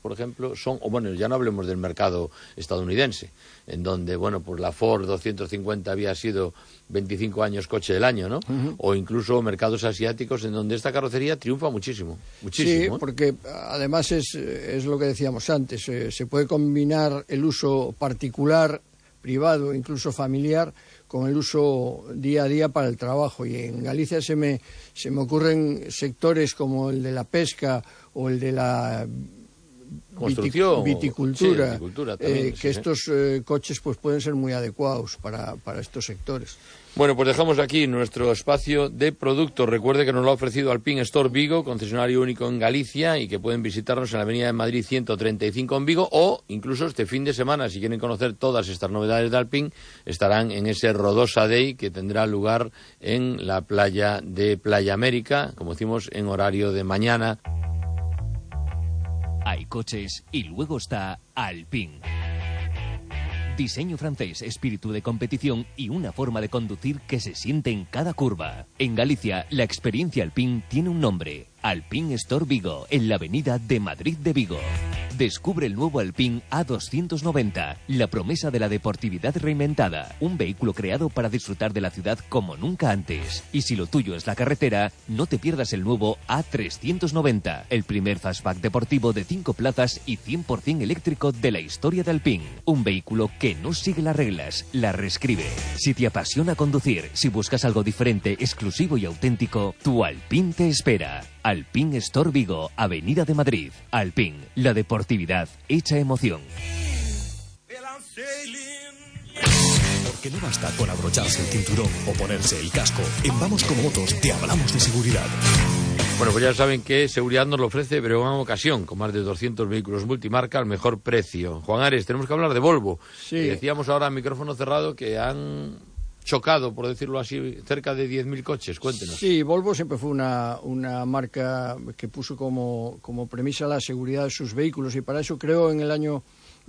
por ejemplo, son, o bueno, ya no hablemos del mercado estadounidense, en donde, bueno, pues la Ford 250 había sido 25 años coche del año, ¿no? O incluso mercados asiáticos en donde esta carrocería triunfa muchísimo, muchísimo. Sí, porque además es lo que decíamos antes, se puede combinar el uso particular, privado, incluso familiar, con el uso día a día para el trabajo. Y en Galicia se me ocurren sectores como el de la pesca o el de la construcción, viticultura, también, que estos coches pues pueden ser muy adecuados para estos sectores. Bueno, pues dejamos aquí nuestro espacio de productos. Recuerde que nos lo ha ofrecido Alpine Store Vigo, concesionario único en Galicia, y que pueden visitarnos en la Avenida de Madrid 135 en Vigo, o incluso este fin de semana, si quieren conocer todas estas novedades de Alpine, estarán en ese Rodosa Day que tendrá lugar en la playa de Playa América, como decimos, en horario de mañana. Hay coches y luego está Alpine. Diseño francés, espíritu de competición y una forma de conducir que se siente en cada curva. En Galicia, la experiencia Alpine tiene un nombre: Alpine Store Vigo, en la avenida de Madrid de Vigo. Descubre el nuevo Alpine A290, la promesa de la deportividad reinventada. Un vehículo creado para disfrutar de la ciudad como nunca antes. Y si lo tuyo es la carretera, no te pierdas el nuevo A390, el primer fastback deportivo de 5 plazas y 100% eléctrico de la historia de Alpine. Un vehículo que no sigue las reglas, las reescribe. Si te apasiona conducir, si buscas algo diferente, exclusivo y auténtico, tu Alpine te espera. Alpine Store Vigo, Avenida de Madrid. Alpine, la deportividad hecha emoción. Porque no basta con abrocharse el cinturón o ponerse el casco. En Vamos con Motos te hablamos de seguridad. Bueno, pues ya saben que seguridad nos lo ofrece Breogán Ocasión, con más de 200 vehículos multimarca al mejor precio. Juan Ares, tenemos que hablar de Volvo. Sí. Decíamos ahora a micrófono cerrado que han chocado, por decirlo así, cerca de 10.000 coches. Cuéntenos. Sí, Volvo siempre fue una marca que puso como premisa la seguridad de sus vehículos, y para eso creó en el año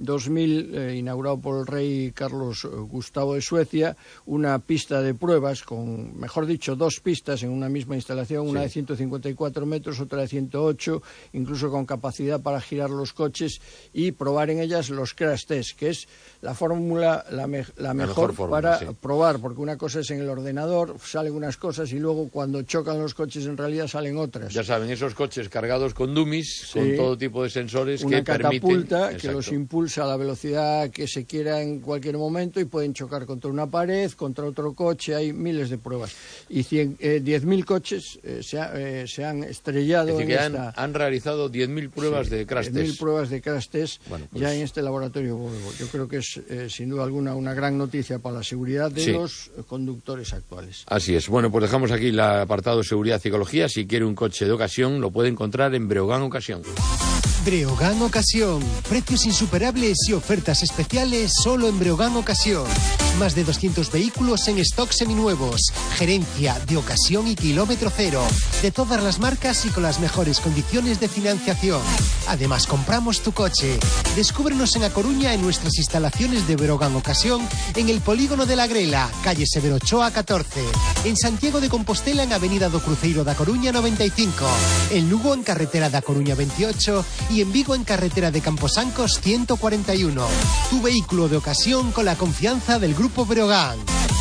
2000, inaugurado por el rey Carlos Gustavo de Suecia, una pista de pruebas con, mejor dicho, 2 pistas en una misma instalación, una de 154 metros, otra de 108, incluso con capacidad para girar los coches y probar en ellas los crash test, que es la fórmula, la mejor fórmula, para probar, porque una cosa es en el ordenador, salen unas cosas y luego cuando chocan los coches en realidad salen otras. Ya saben, esos coches cargados con dummies, con todo tipo de sensores una que permiten... Una catapulta que Exacto. los impulsa a la velocidad que se quiera en cualquier momento y pueden chocar contra una pared, contra otro coche. Hay miles de pruebas. Y 10.000 coches se han estrellado. Es decir, en que han realizado 10.000 pruebas de crash test. 10.000 pruebas de crash test, bueno, pues... ya en este laboratorio Volvo. Yo creo que es, sin duda alguna, una gran noticia para la seguridad de los conductores actuales. Así es. Bueno, pues dejamos aquí el apartado Seguridad y Ecología. Si quiere un coche de ocasión, lo puede encontrar en Breogán Ocasión. Breogán Ocasión. Precios insuperables y ofertas especiales solo en Breogán Ocasión. Más de 200 vehículos en stock seminuevos. Gerencia de ocasión y kilómetro cero. De todas las marcas y con las mejores condiciones de financiación. Además, compramos tu coche. Descúbrenos en A Coruña en nuestras instalaciones de Breogán Ocasión, en el Polígono de la Grela, calle Severo Ochoa 14. En Santiago de Compostela, en Avenida do Cruceiro da Coruña 95. En Lugo, en carretera da Coruña 28. Y en Vigo, en carretera de Camposancos 141. Tu vehículo de ocasión con la confianza del Grupo Breogán.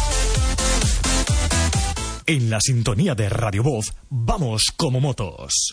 En la sintonía de Radio Voz, vamos como motos.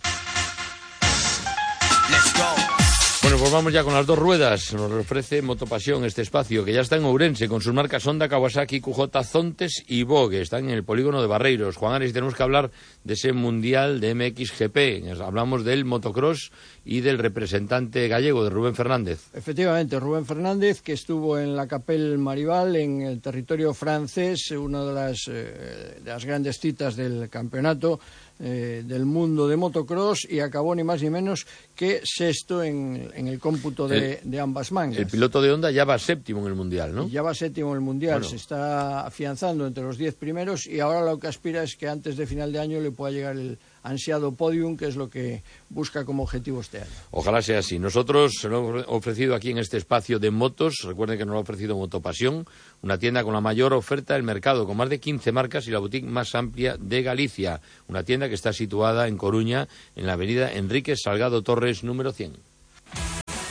Let's go. Bueno, pues vamos ya con las 2 ruedas. Nos ofrece Motopasión este espacio, que ya está en Ourense, con sus marcas Honda, Kawasaki, QJ, Zontes y Vogue. Están en el polígono de Barreiros. Juan Ares, tenemos que hablar de ese mundial de MXGP. Hablamos del motocross y del representante gallego, de Rubén Fernández. Efectivamente, Rubén Fernández, que estuvo en la Capelle Marival, en el territorio francés, una de las grandes citas del campeonato del mundo de motocross, y acabó ni más ni menos que sexto en el cómputo de ambas mangas. El piloto de Honda ya va séptimo en el Mundial, ¿no? Ya va séptimo en el Mundial, bueno. Se está afianzando entre los 10 primeros, y ahora lo que aspira es que antes de final de año le pueda llegar el ansiado podium, que es lo que busca como objetivo este año. Ojalá sea así. Nosotros se lo hemos ofrecido aquí en este espacio de motos. Recuerden que nos lo ha ofrecido Motopasión, una tienda con la mayor oferta del mercado, con más de 15 marcas y la boutique más amplia de Galicia. Una tienda que está situada en Coruña, en la avenida Enrique Salgado Torres, número 100.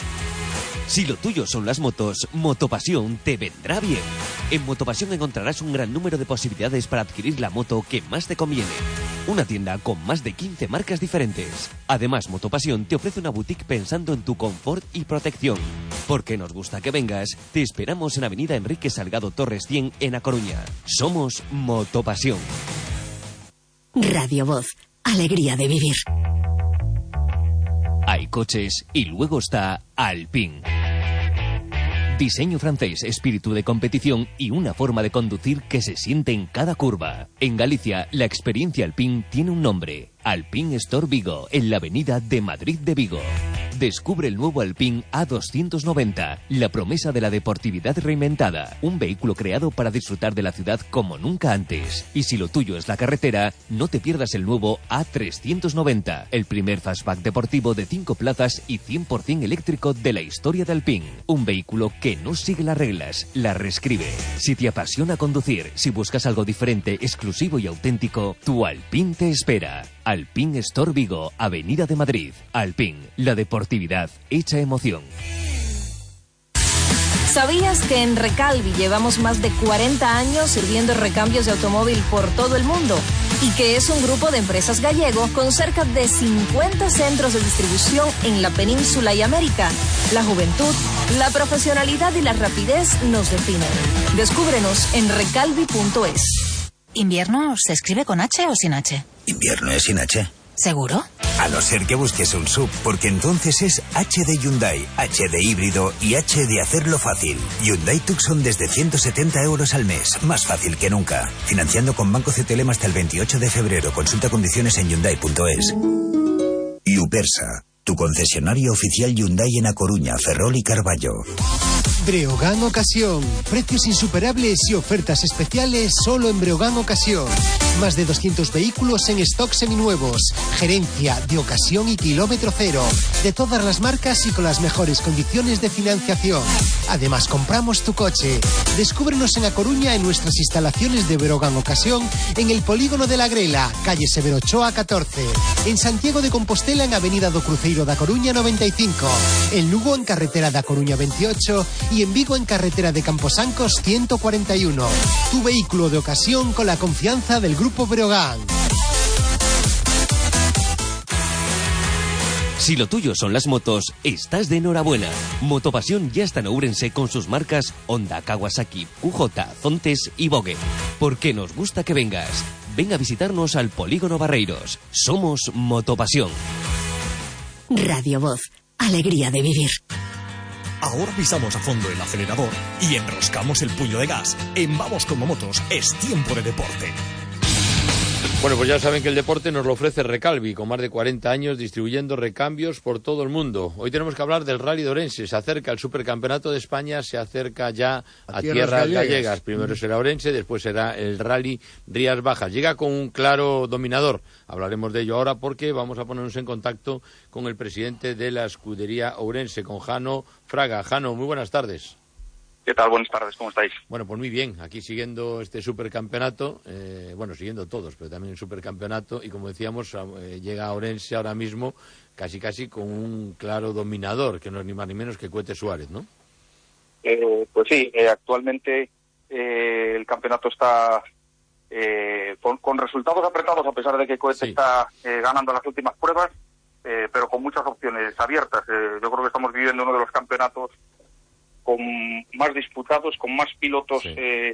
Si lo tuyo son las motos, Motopasión te vendrá bien. En Motopasión encontrarás un gran número de posibilidades para adquirir la moto que más te conviene. Una tienda con más de 15 marcas diferentes. Además, Motopasión te ofrece una boutique pensando en tu confort y protección. Porque nos gusta que vengas, te esperamos en Avenida Enrique Salgado Torres 100 en A Coruña. Somos Motopasión. Radio Voz, alegría de vivir. Hay coches y luego está Alpine. Diseño francés, espíritu de competición y una forma de conducir que se siente en cada curva. En Galicia, la experiencia Alpine tiene un nombre. Alpine Store Vigo, en la avenida de Madrid de Vigo. Descubre el nuevo Alpine A290, la promesa de la deportividad reinventada. Un vehículo creado para disfrutar de la ciudad como nunca antes. Y si lo tuyo es la carretera, no te pierdas el nuevo A390, el primer fastback deportivo de 5 plazas y 100% eléctrico de la historia de Alpine. Un vehículo que no sigue las reglas, las reescribe. Si te apasiona conducir, si buscas algo diferente, exclusivo y auténtico, tu Alpine te espera. Alpine Store Vigo, Avenida de Madrid. Alpine, la deportividad hecha emoción. ¿Sabías que en Recalvi llevamos más de 40 años sirviendo recambios de automóvil por todo el mundo? Y que es un grupo de empresas gallego con cerca de 50 centros de distribución en la península y América. La juventud, la profesionalidad y la rapidez nos definen. Descúbrenos en recalvi.es. ¿Invierno se escribe con H o sin H? Invierno es sin H. ¿Seguro? A no ser que busques un SUV, porque entonces es H de Hyundai, H de híbrido y H de hacerlo fácil. Hyundai Tucson desde 170 euros al mes, más fácil que nunca. Financiando con Banco CTLM hasta el 28 de febrero. Consulta condiciones en Hyundai.es. Upersa, tu concesionario oficial Hyundai en A Coruña, Ferrol y Carballo. Breogán Ocasión. Precios insuperables y ofertas especiales solo en Breogán Ocasión. Más de 200 vehículos en stock seminuevos. Gerencia de ocasión y kilómetro cero. De todas las marcas y con las mejores condiciones de financiación. Además, compramos tu coche. Descúbrenos en A Coruña en nuestras instalaciones de Breogán Ocasión en el Polígono de la Grela, calle Severo Ochoa 14. En Santiago de Compostela en Avenida do Cruceiro da Coruña 95. En Lugo en carretera da Coruña 28 y en Vigo en carretera de Camposancos 141. Tu vehículo de ocasión con la confianza del Grupo Breogán. Si lo tuyo son las motos, estás de enhorabuena. Motopasión ya está en Ourense con sus marcas Honda, Kawasaki, QJ, Zontes y Vogue. Porque nos gusta que vengas. Ven a visitarnos al Polígono Barreiros. Somos Motopasión. Radio Voz, alegría de vivir. Ahora pisamos a fondo el acelerador y enroscamos el puño de gas. En Vamos como Motos es tiempo de deporte. Bueno, pues ya saben que el deporte nos lo ofrece Recalvi, con más de 40 años distribuyendo recambios por todo el mundo. Hoy tenemos que hablar del Rally de Ourense. Se acerca el Supercampeonato de España, se acerca ya a tierras gallegas. Primero será Ourense, después será el Rally Rías Bajas. Llega con un claro dominador. Hablaremos de ello ahora porque vamos a ponernos en contacto con el presidente de la escudería Ourense, con Jano Fraga. Jano, muy buenas tardes. ¿Qué tal? Buenas tardes, ¿cómo estáis? Bueno, pues muy bien, aquí siguiendo este supercampeonato, siguiendo todos, pero también el supercampeonato, y como decíamos, llega a Ourense ahora mismo casi con un claro dominador, que no es ni más ni menos que Cohete Suárez, ¿no? Pues sí, actualmente el campeonato está con resultados apretados, a pesar de que Cohete está ganando las últimas pruebas, pero con muchas opciones abiertas. Yo creo que estamos viviendo uno de los campeonatos con más disputados, con más pilotos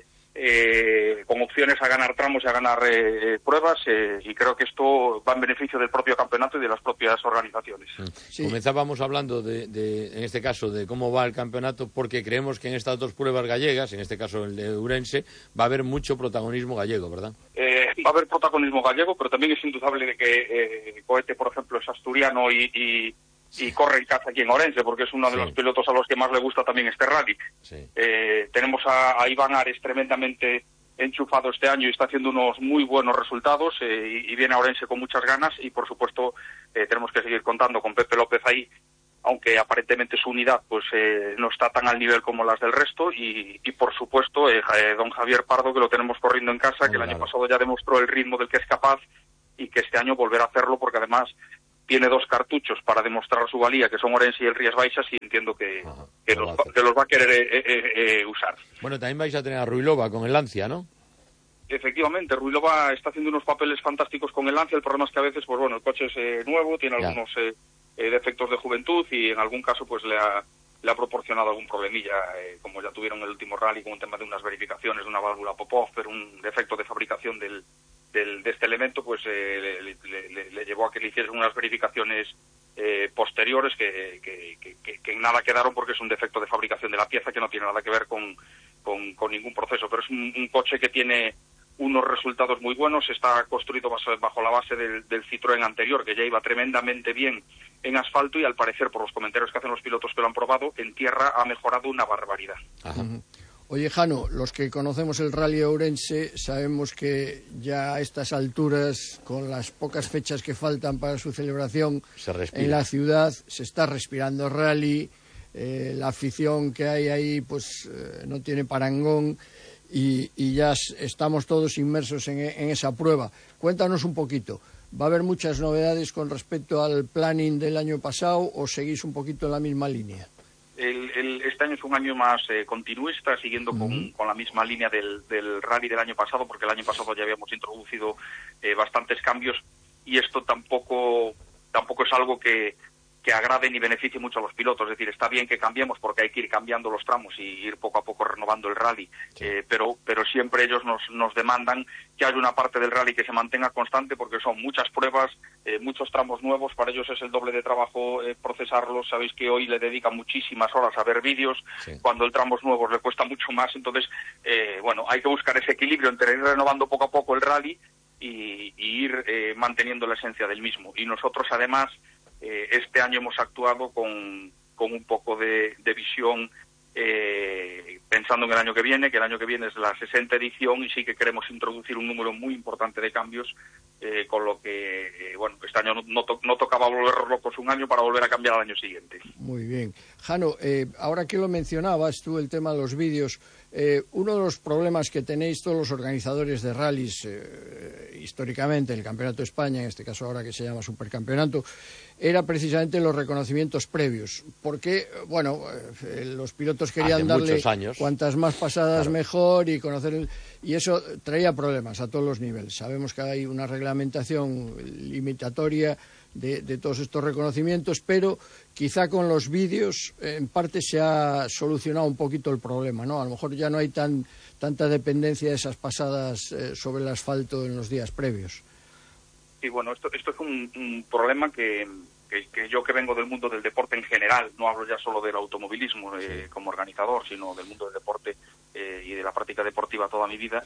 con opciones a ganar tramos y a ganar pruebas, y creo que esto va en beneficio del propio campeonato y de las propias organizaciones. Sí. Comenzábamos hablando en este caso, de cómo va el campeonato, porque creemos que en estas dos pruebas gallegas, en este caso el de Ourense, va a haber mucho protagonismo gallego, ¿verdad? Va a haber protagonismo gallego, pero también es indudable de que Cohete, por ejemplo, es asturiano y corre en casa aquí en Ourense, porque es uno de los pilotos a los que más le gusta también este rally. Tenemos a Iván Ares tremendamente enchufado este año y está haciendo unos muy buenos resultados, y viene a Ourense con muchas ganas, y por supuesto tenemos que seguir contando con Pepe López ahí, aunque aparentemente su unidad pues no está tan al nivel como las del resto, y por supuesto don Javier Pardo, que lo tenemos corriendo en casa, que el año pasado ya demostró el ritmo del que es capaz, y que este año volverá a hacerlo, porque además tiene 2 cartuchos para demostrar su valía, que son Orense y el Rías Baixas, y entiendo que los va a querer usar. Bueno, también vais a tener a Ruilova con el Lancia, ¿no? Efectivamente, Ruilova está haciendo unos papeles fantásticos con el Lancia. El problema es que a veces, pues bueno, el coche es nuevo, tiene algunos defectos de juventud, y en algún caso pues le ha proporcionado algún problemilla, como ya tuvieron el último rally con un tema de unas verificaciones de una válvula pop-off, pero un defecto de fabricación de este elemento, pues le llevó a que le hiciesen unas verificaciones posteriores que en nada quedaron, porque es un defecto de fabricación de la pieza que no tiene nada que ver con ningún proceso. Pero es un coche que tiene unos resultados muy buenos. Está construido bajo la base del Citroën anterior, que ya iba tremendamente bien en asfalto, y al parecer, por los comentarios que hacen los pilotos que lo han probado, en tierra ha mejorado una barbaridad. Ajá. Oye, Jano, los que conocemos el Rally Ourense sabemos que ya a estas alturas, con las pocas fechas que faltan para su celebración en la ciudad, se está respirando rally. La afición que hay ahí pues no tiene parangón, y ya estamos todos inmersos en esa prueba. Cuéntanos un poquito, ¿va a haber muchas novedades con respecto al planning del año pasado, o seguís un poquito en la misma línea? Este año es un año más continuista, siguiendo con la misma línea del rally del año pasado, porque el año pasado ya habíamos introducido bastantes cambios, y esto tampoco es algo que agrade ni beneficie mucho a los pilotos. Es decir, está bien que cambiemos, porque hay que ir cambiando los tramos y ir poco a poco renovando el rally, pero siempre ellos nos demandan que haya una parte del rally que se mantenga constante, porque son muchas pruebas, muchos tramos nuevos. Para ellos es el doble de trabajo procesarlos. Sabéis que hoy le dedican muchísimas horas a ver vídeos, cuando el tramos nuevos le cuesta mucho más. Entonces, hay que buscar ese equilibrio entre ir renovando poco a poco el rally y ir manteniendo la esencia del mismo. Y nosotros, además, este año hemos actuado con un poco de visión, pensando en el año que viene, que el año que viene es la 60ª edición, y sí que queremos introducir un número muy importante de cambios, con lo que, este año no tocaba volver locos un año para volver a cambiar al año siguiente. Muy bien. Jano, ahora que lo mencionabas tú, el tema de los vídeos, uno de los problemas que tenéis todos los organizadores de rallies, históricamente, el Campeonato de España, en este caso ahora que se llama Supercampeonato, era precisamente los reconocimientos previos, porque, los pilotos querían darle cuantas más pasadas mejor, y conocer y eso traía problemas a todos los niveles. Sabemos que hay una reglamentación limitatoria de todos estos reconocimientos, pero quizá con los vídeos en parte se ha solucionado un poquito el problema, ¿no? A lo mejor ya no hay tanta dependencia de esas pasadas sobre el asfalto en los días previos. Sí, esto es un problema que yo, que vengo del mundo del deporte en general, no hablo ya solo del automovilismo como organizador, sino del mundo del deporte y de la práctica deportiva toda mi vida,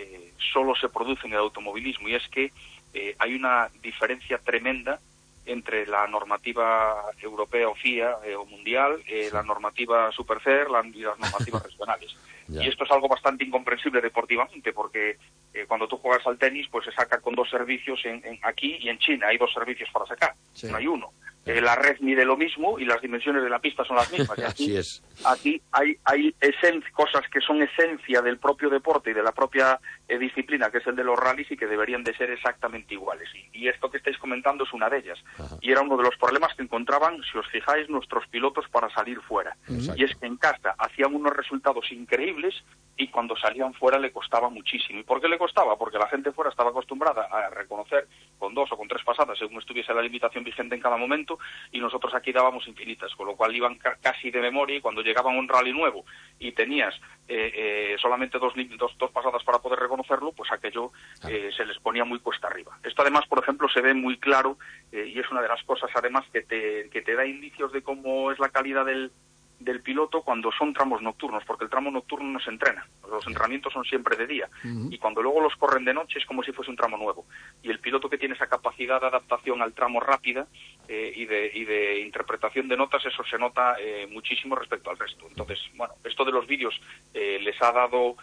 solo se produce en el automovilismo, y es que hay una diferencia tremenda entre la normativa europea o FIA o mundial, la normativa Supercer y las normativas regionales. Y esto es algo bastante incomprensible deportivamente, porque cuando tú juegas al tenis, pues se saca con 2 servicios aquí, y en China hay 2 servicios para sacar, no hay uno. La red mide lo mismo y las dimensiones de la pista son las mismas. Y aquí, aquí hay cosas que son esencia del propio deporte y de la propia disciplina, que es el de los rallies, y que deberían de ser exactamente iguales. Y esto que estáis comentando es una de ellas. Y era uno de los problemas que encontraban, si os fijáis, nuestros pilotos para salir fuera. Y es que en casa hacían unos resultados increíbles, y cuando salían fuera le costaba muchísimo. ¿Y por qué le costaba? Porque la gente fuera estaba acostumbrada a reconocer con 2 o con 3 pasadas, según estuviese la limitación vigente en cada momento, y nosotros aquí dábamos infinitas, con lo cual iban casi de memoria, y cuando llegaban a un rally nuevo y tenías solamente 2 pasadas para poder reconocerlo, pues aquello se les ponía muy cuesta arriba. Esto además, por ejemplo, se ve muy claro, y es una de las cosas además que te da indicios de cómo es la calidad del piloto cuando son tramos nocturnos, porque el tramo nocturno no se entrena, los entrenamientos son siempre de día, y cuando luego los corren de noche es como si fuese un tramo nuevo, y el piloto que tiene esa capacidad de adaptación al tramo rápida y de interpretación de notas, eso se nota muchísimo respecto al resto. Entonces, esto de los vídeos les ha dado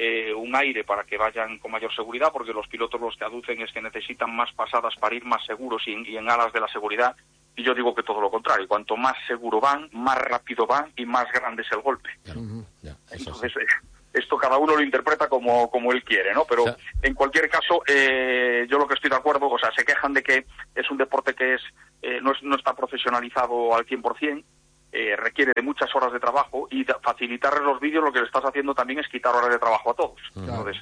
un aire para que vayan con mayor seguridad, porque los pilotos los que aducen es que necesitan más pasadas para ir más seguros y en alas de la seguridad. Y yo digo que todo lo contrario, cuanto más seguro van, más rápido van y más grande es el golpe. Entonces, esto cada uno lo interpreta como él quiere, ¿no? Pero en cualquier caso, yo lo que estoy de acuerdo, o sea, se quejan de que es un deporte que no está profesionalizado al 100%, requiere de muchas horas de trabajo, y facilitar los vídeos lo que le estás haciendo también es quitar horas de trabajo a todos. Entonces,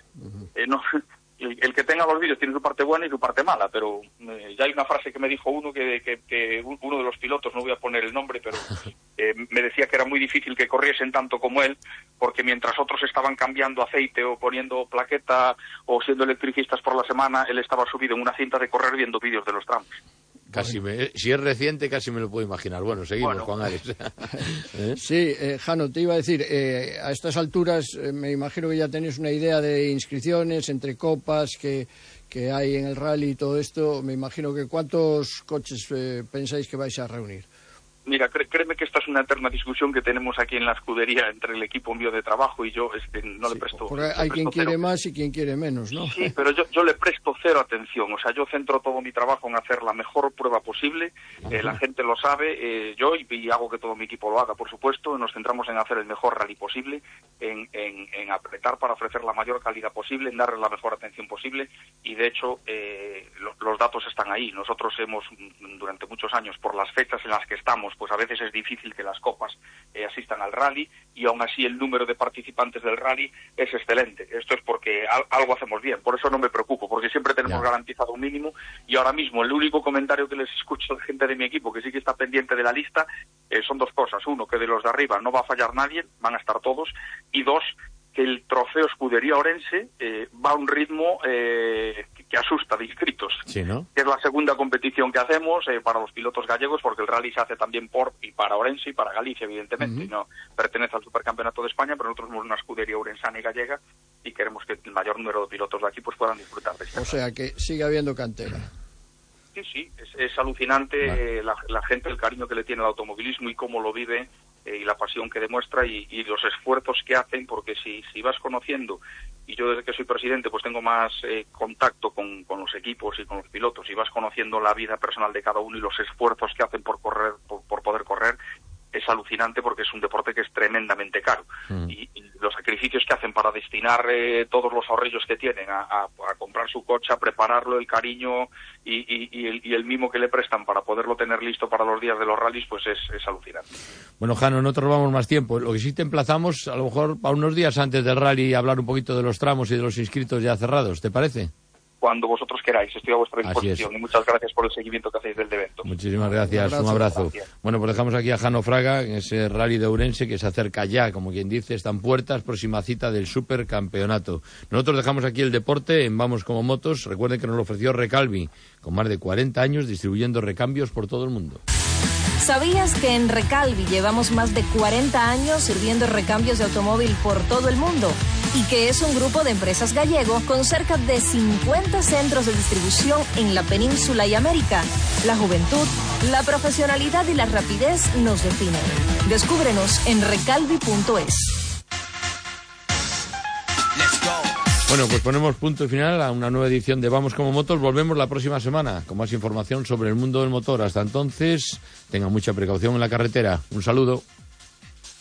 el que tenga los vídeos tiene su parte buena y su parte mala, pero ya hay una frase que me dijo uno que uno de los pilotos, no voy a poner el nombre, pero me decía que era muy difícil que corriesen tanto como él, porque mientras otros estaban cambiando aceite o poniendo plaqueta o siendo electricistas por la semana, él estaba subido en una cinta de correr viendo vídeos de los tramos. Si es reciente, casi me lo puedo imaginar. Bueno, seguimos, Juan Ares. Sí, Jano, te iba a decir, a estas alturas me imagino que ya tenéis una idea de inscripciones entre copas que hay en el rally y todo esto. Me imagino que ¿cuántos coches pensáis que vais a reunir? Mira, créeme que esta es una eterna discusión que tenemos aquí en la escudería entre el equipo mío de trabajo y yo. No le presto. Porque hay quien quiere más y quien quiere menos, ¿no? Sí, pero yo le presto cero atención. O sea, yo centro todo mi trabajo en hacer la mejor prueba posible. La gente lo sabe, yo y hago que todo mi equipo lo haga, por supuesto. Nos centramos en hacer el mejor rally posible, en apretar para ofrecer la mayor calidad posible, en darle la mejor atención posible. Y de hecho, los datos están ahí. Nosotros hemos, durante muchos años, por las fechas en las que estamos, pues a veces es difícil que las copas asistan al rally, y aún así el número de participantes del rally es excelente. Esto es porque algo hacemos bien, por eso no me preocupo, porque siempre tenemos garantizado un mínimo, y ahora mismo el único comentario que les escucho de gente de mi equipo que sí que está pendiente de la lista son dos cosas. Uno, que de los de arriba no va a fallar nadie, van a estar todos, y dos, que el trofeo Escudería Ourense va a un ritmo que asusta de inscritos. Sí, ¿no? Que es la segunda competición que hacemos para los pilotos gallegos, porque el rally se hace también y para Ourense y para Galicia, evidentemente. No pertenece al Supercampeonato de España, pero nosotros somos una escudería ourensana y gallega y queremos que el mayor número de pilotos de aquí pues puedan disfrutar de esto. O sea, que sigue habiendo cantera. Sí, es alucinante la gente, el cariño que le tiene al automovilismo y cómo lo vive, y la pasión que demuestra y los esfuerzos que hacen, porque si vas conociendo, y yo desde que soy presidente pues tengo más contacto con los equipos y con los pilotos, y vas conociendo la vida personal de cada uno y los esfuerzos que hacen por poder correr, es alucinante, porque es un deporte que es tremendamente caro. Y los sacrificios que hacen para destinar todos los ahorrillos que tienen a comprar su coche, a prepararlo, el cariño y el mimo que le prestan para poderlo tener listo para los días de los rallies, pues es alucinante. Bueno, Jano, no te robamos más tiempo. Lo que sí te emplazamos, a lo mejor para unos días antes del rally, a hablar un poquito de los tramos y de los inscritos ya cerrados, ¿te parece? Cuando vosotros queráis, estoy a vuestra disposición, y muchas gracias por el seguimiento que hacéis del evento. Muchísimas gracias, un abrazo. Gracias. Bueno, pues dejamos aquí a Jano Fraga, en ese rally de Ourense que se acerca ya, como quien dice, están puertas, próxima cita del Supercampeonato. Nosotros dejamos aquí el deporte en Vamos como Motos. Recuerden que nos lo ofreció Recalvi, con más de 40 años distribuyendo recambios por todo el mundo. ¿Sabías que en Recalvi llevamos más de 40 años sirviendo recambios de automóvil por todo el mundo? Y que es un grupo de empresas gallego con cerca de 50 centros de distribución en la península y América. La juventud, la profesionalidad y la rapidez nos definen. Descúbrenos en recalvi.es. Bueno, pues ponemos punto y final a una nueva edición de Vamos como Motos. Volvemos la próxima semana con más información sobre el mundo del motor. Hasta entonces, tengan mucha precaución en la carretera. Un saludo.